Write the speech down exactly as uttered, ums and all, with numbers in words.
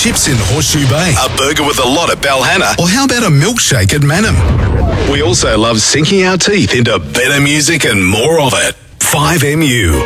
chips in Horseshoe Bay, A burger with a lot at Balhanna. or how about a milkshake at Manham? We also love sinking our teeth into better music and more of it. five M U.